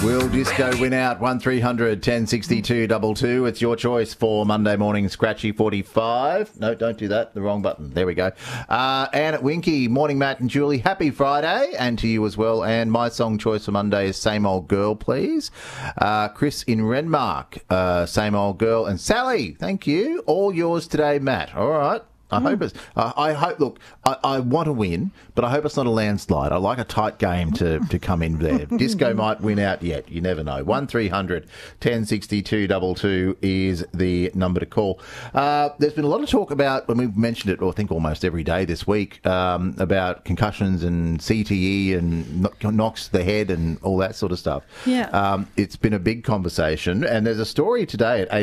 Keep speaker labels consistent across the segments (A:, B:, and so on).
A: Will Disco win out? 1300 1062 22. It's your choice for Monday morning Scratchy 45. No, don't do that. The wrong button. There we go. Anne at Winky. Morning, Matt and Julie. Happy Friday. And to you as well. And my song choice for Monday is Same Old Girl, please. Chris in Renmark. Same Old Girl. And Sally, thank you. All yours today, Matt. All right. I hope it's. I hope. Look, I want to win, but I hope it's not a landslide. I like a tight game to come in there. Disco might win out yet. You never know. 1300 1062 22 is the number to call. There's been a lot of talk about, when we've mentioned it, I think almost every day this week, about concussions and CTE and knocks to the head and all that sort of stuff.
B: Yeah.
A: It's been a big conversation, and there's a story today at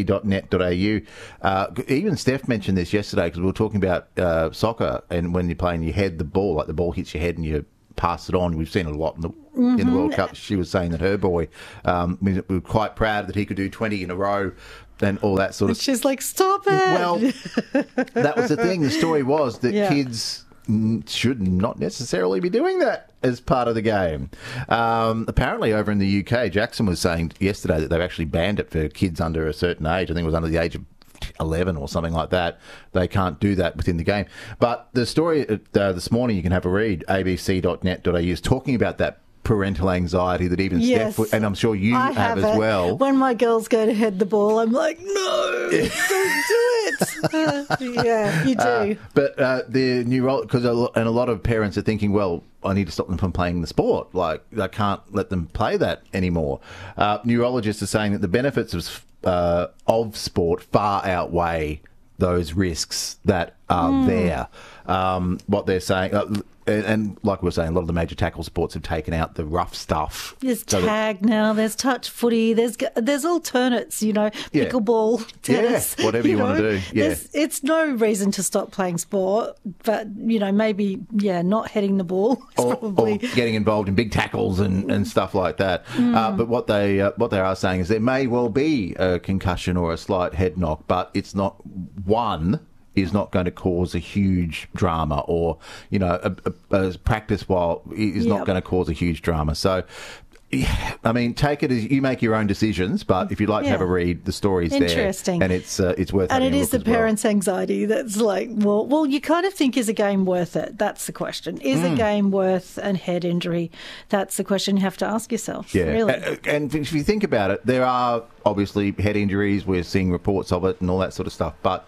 A: abc.net.au. Even Steph mentioned this yesterday, because we were talking about soccer, and when you're playing your head, the ball, like the ball hits your head and you pass it on. We've seen it a lot in the World Cup. She was saying that her boy, we were quite proud that he could do 20 in a row and all that sort of stuff.
B: She's like, stop it.
A: Well, that was the thing. The story was that kids should not necessarily be doing that as part of the game. Apparently over in the UK, Jackson was saying yesterday that they've actually banned it for kids under a certain age. I think it was under the age of 11 or something like that. They can't do that within the game. But the story this morning, you can have a read, abc.net.au, is talking about that parental anxiety that even Steph, and I'm sure you have as well.
B: When my girls go to head the ball, I'm like, no, don't do it. Yeah, you do.
A: But the because a lot of parents are thinking, well, I need to stop them from playing the sport. Like, I can't let them play that anymore. Neurologists are saying that the benefits of sport far outweigh those risks that are there. What they're saying, and like we were saying, a lot of the major tackle sports have taken out the rough stuff.
B: There's tag now, there's touch footy, there's alternates, pickleball, tennis.
A: Yeah, whatever you want to do. Yeah.
B: It's no reason to stop playing sport, but, maybe, not heading the ball.
A: Or getting involved in big tackles and stuff like that. But what they are saying is there may well be a concussion or a slight head knock, but it's not is not going to cause a huge drama, or, a practice while is not going to cause a huge drama. So, I mean, take it as you make your own decisions, but if you'd like to have a read, the story's there.
B: Interesting.
A: And it's worth having a look.
B: And it is the
A: as well.
B: parents' anxiety that's like, well, you kind of think, is a game worth it? That's the question. Is a game worth a head injury? That's the question you have to ask yourself, really.
A: And if you think about it, there are obviously head injuries. We're seeing reports of it and all that sort of stuff. But,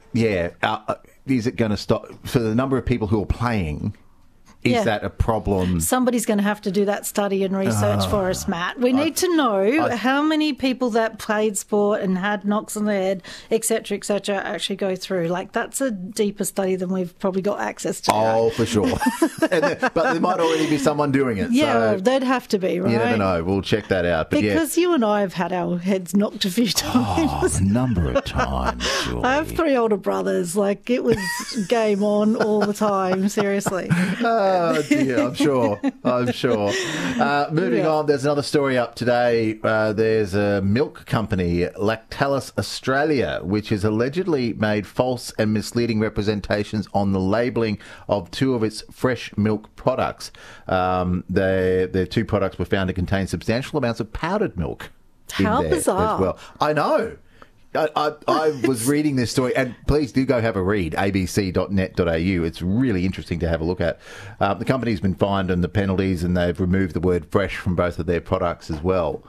A: is it going to stop? For the number of people who are playing, is that a problem?
B: Somebody's going to have to do that study and research for us, Matt. We need to know how many people that played sport and had knocks on the head, et cetera, actually go through. Like, that's a deeper study than we've probably got access to.
A: Oh, for sure. But there might already be someone doing it.
B: Yeah,
A: so
B: they'd have to be, right?
A: You never know. We'll check that out. But
B: because you and I have had our heads knocked a few times.
A: A number of times, Julie.
B: I have 3 older brothers. Like, it was game on all the time, seriously.
A: Oh, dear, I'm sure. Moving on, there's another story up today. There's a milk company, Lactalis Australia, which has allegedly made false and misleading representations on the labelling of 2 of its fresh milk products. Their 2 products were found to contain substantial amounts of powdered milk.
B: How bizarre.
A: As well. I know. I was reading this story, and please do go have a read, abc.net.au. It's really interesting to have a look at. The company's been fined and the penalties, and they've removed the word fresh from both of their products as well.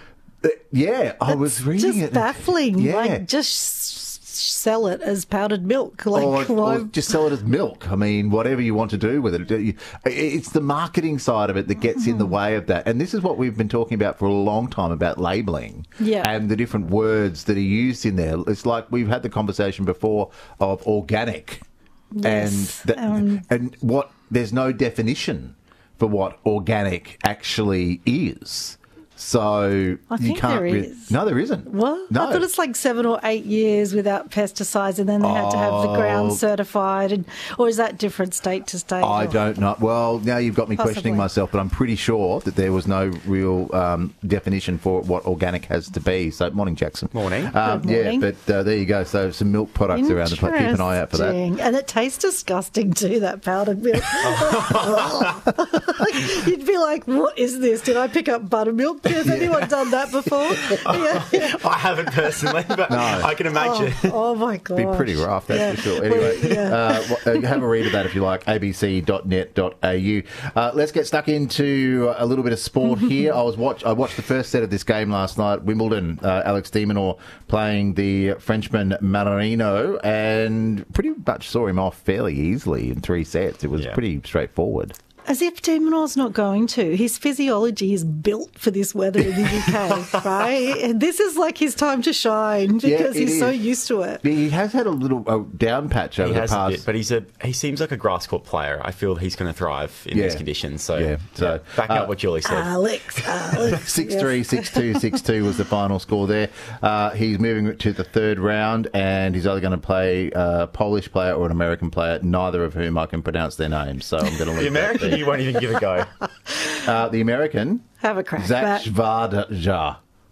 A: I was reading it.
B: Just baffling.
A: Yeah.
B: Like, just sell it as powdered milk.
A: Or just sell it as milk. I mean, whatever you want to do with it. It's the marketing side of it that gets in the way of that. And this is what we've been talking about for a long time, about labelling and the different words that are used in there. It's like we've had the conversation before of organic.
B: Yes.
A: And what there's no definition for what organic actually is. So
B: I think
A: you can't.
B: there is.
A: No, there isn't.
B: What?
A: No.
B: I thought it's like 7 or 8 years without pesticides, and then they had to have the ground certified, or is that different state to state?
A: I don't know. Well, now you've got me questioning myself, but I'm pretty sure that there was no real definition for what organic has to be. So, morning, Jackson.
C: Morning.
B: Good morning.
A: Yeah, but there you go. So, some milk products around the place. Keep an eye out for that.
B: And it tastes disgusting too, that powdered milk. You'd be like, what is this? Did I pick up buttermilk? Has anyone done that before?
C: I haven't personally, but I can imagine.
B: Oh my God.
A: Be pretty rough, that's for sure. Anyway, have a read of that if you like, abc.net.au. Let's get stuck into a little bit of sport here. I watched the first set of this game last night, Wimbledon. Alex de Minaur playing the Frenchman Marino, and pretty much saw him off fairly easily in 3 sets. It was pretty straightforward.
B: As if de Minaur's not going to. His physiology is built for this weather in the UK, right? And this is like his time to shine because he's so used to it.
A: He has had a little down patch over the past.
C: A bit, but he seems like a grass court player. I feel he's going to thrive in these conditions. So backing up what Julie said.
B: Alex.
A: 6-3, 6-2, 6-2 was the final score there. He's moving to the third round, and he's either going to play a Polish player or an American player, neither of whom I can pronounce their names. So I'm going to leave
C: the American. You won't even give a go.
A: The American,
B: have a crack.
A: Zach Svardja.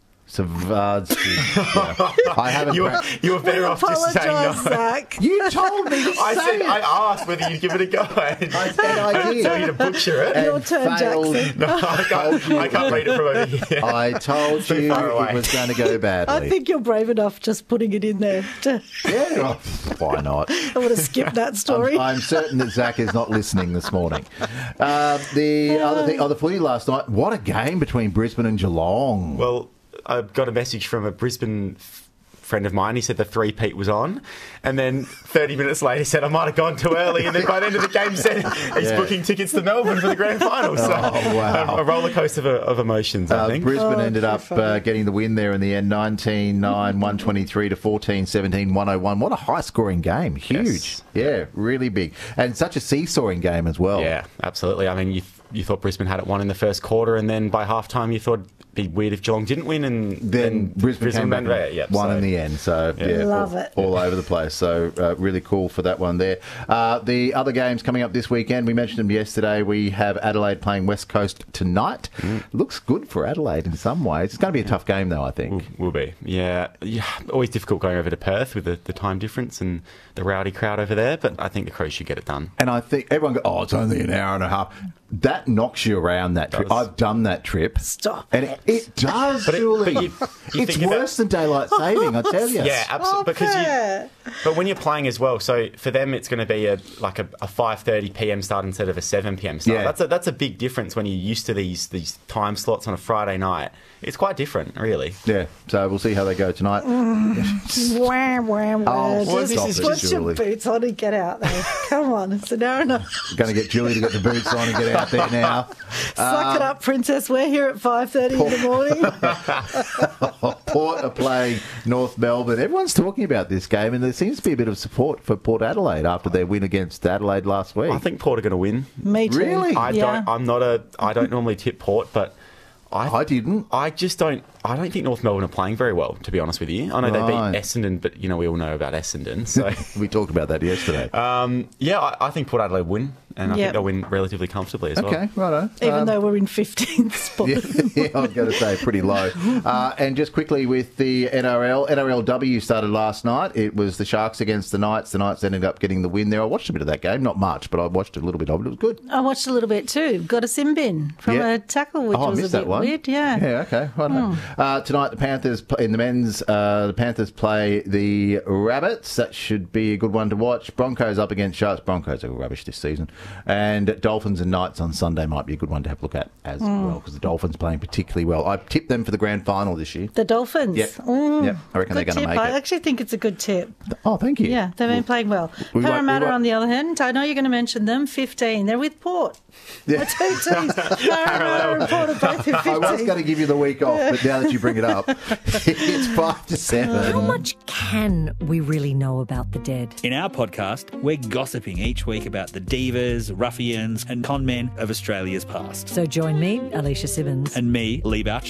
A: I haven't.
C: You were better off just saying no.
B: Zach.
A: You told me to say it.
C: I asked whether you'd give it a go.
A: I did.
C: didn't tell you to butcher it.
B: Your turn, Jackson.
C: No, I can't read it from over here.
A: I told you it was going to go badly.
B: I think you're brave enough just putting it in there.
A: Why not?
B: I would have skipped that story.
A: I'm certain that Zach is not listening this morning. The other thing, the footy last night, what a game between Brisbane and Geelong.
C: Well, I got a message from a Brisbane friend of mine. He said the three-peat was on, and then 30 minutes later he said I might have gone too early, and then by the end of the game said he's booking tickets to Melbourne for the grand final. So a roller coaster of emotions, I think.
A: Brisbane ended up getting the win there in the end, 19-9, 123 to 14-17, 101. What a high-scoring game. Huge.
C: Yes.
A: Yeah, really big. And such a seesawing game as well.
C: Yeah, absolutely. I mean, you thought Brisbane had it won in the first quarter, and then by half-time you thought be weird if Geelong didn't win, and
A: then Brisbane came back and won in the end. So
B: love it,
A: all over the place. So really cool for that one there. The other games coming up this weekend, we mentioned them yesterday. We have Adelaide playing West Coast tonight. Looks good for Adelaide in some ways. It's going to be a tough game though, I think.
C: Will be. Yeah. Always difficult going over to Perth with the time difference and the rowdy crowd over there, but I think the Crows should get it done.
A: And I think everyone goes, it's only an hour and a half. That knocks you around that trip. I've done that trip.
B: Stop.
A: And it does, Julie. It's worse than daylight saving, I tell you.
C: Yeah, absolutely. But when you're playing as well, so for them it's going to be a 5:30 p.m. start instead of a 7 p.m. start.
A: Yeah.
C: That's a big difference when you're used to these time slots on a Friday night. It's quite different, really.
A: Yeah, so we'll see how they go tonight.
B: What's your boots on and get out there. Come on, it's an hour and a half.
A: Going to get Julie to get the boots on and get out there now.
B: Suck it up, Princess. We're here at 5:30 in the morning.
A: Port are playing North Melbourne. Everyone's talking about this game, and there seems to be a bit of support for Port Adelaide after their win against Adelaide last week.
C: I think Port are going to win.
B: Me too.
A: Really?
C: I don't normally tip Port, but
A: I didn't.
C: I don't think North Melbourne are playing very well, to be honest with you. I know they beat Essendon, but we all know about Essendon. So
A: we talked about that yesterday.
C: I think Port Adelaide win, and I think they'll win relatively comfortably as well.
A: Okay, righto.
B: Even though we're in 15th spot.
A: Yeah, I was going to say pretty low. And just quickly with the NRLW started last night. It was the Sharks against the Knights. The Knights ended up getting the win there. I watched a bit of that game, not much, but I watched a little bit of it. It was good.
B: I watched a little bit too. Got a sin bin from a tackle, which was a bit weird. Yeah.
A: Yeah. Okay. Right. Tonight, the Panthers in the men's. The Panthers play the Rabbits. That should be a good one to watch. Broncos up against Sharks. Broncos are rubbish this season. And Dolphins and Knights on Sunday might be a good one to have a look at as well, because the Dolphins playing particularly well. I tipped them for the grand final this year.
B: The Dolphins?
A: Yep. Yep. I reckon they're going to make it.
B: I actually think it's a good tip.
A: Oh, thank you.
B: Yeah, they've been playing well. Parramatta, on the other hand, I know you're going to mention them, 15. They're with Port. Yeah. Two teams. Parramatta and Port are both in 15.
A: I was going to give you the week off, but now that you bring it up, it's 5-7.
D: How much can we really know about the dead?
E: In our podcast, we're gossiping each week about the divas, ruffians and con men of Australia's past.
D: So join me, Alicia Simmons.
E: And me, Lee Boucher,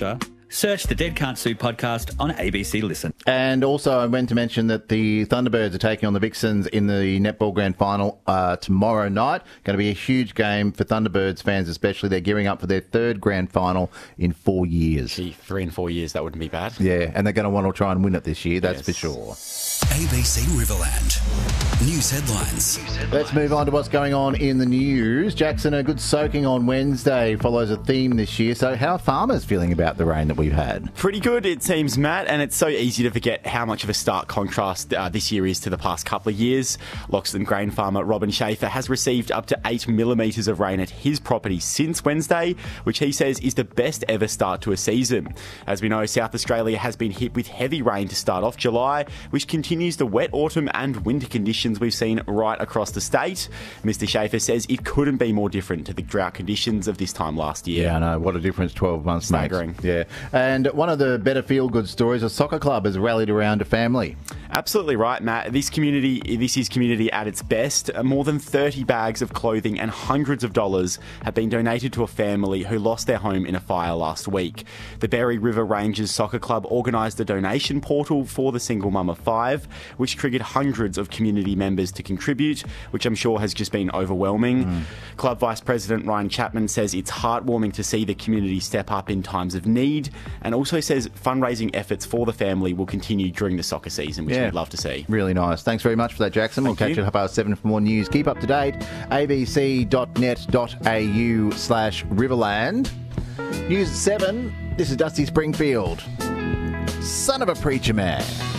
E: Search the Dead Can't Sue podcast on ABC Listen.
A: And also, I meant to mention that the Thunderbirds are taking on the Vixens in the Netball Grand Final tomorrow night. Going to be a huge game for Thunderbirds fans, especially. They're gearing up for their third Grand Final in 4 years.
C: Gee, 3 and 4 years, that wouldn't be bad.
A: Yeah, and they're going to want to try and win it this year, that's for sure.
F: ABC Riverland. News headlines.
A: Let's move on to what's going on in the news. Jackson, a good soaking on Wednesday follows a theme this year. So how are farmers feeling about the rain that we've had?
C: Pretty good, it seems, Matt, and it's so easy to forget how much of a stark contrast this year is to the past couple of years. Loxton grain farmer Robin Schaefer has received up to 8 millimetres of rain at his property since Wednesday, which he says is the best ever start to a season. As we know, South Australia has been hit with heavy rain to start off July, which continues the wet autumn and winter conditions we've seen right across the state. Mr. Schaefer says it couldn't be more different to the drought conditions of this time last year.
A: Yeah, I know. What a difference 12 months makes.
C: Staggering.
A: Yeah. And one of the better feel-good stories, a soccer club has rallied around a family.
C: Absolutely right, Matt. This is community at its best. More than 30 bags of clothing and hundreds of dollars have been donated to a family who lost their home in a fire last week. The Berry River Rangers Soccer Club organised a donation portal for the single mum of 5, which triggered hundreds of community members to contribute, which I'm sure has just been overwhelming. Club Vice President Ryan Chapman says it's heartwarming to see the community step up in times of need, and also says fundraising efforts for the family will continue during the soccer season, which we'd love to see.
A: Really nice. Thanks very much for that, Jackson. We'll catch you at 7:30 for more news. Keep up to date. abc.net.au/Riverland. News at 7. This is Dusty Springfield. Son of a preacher man.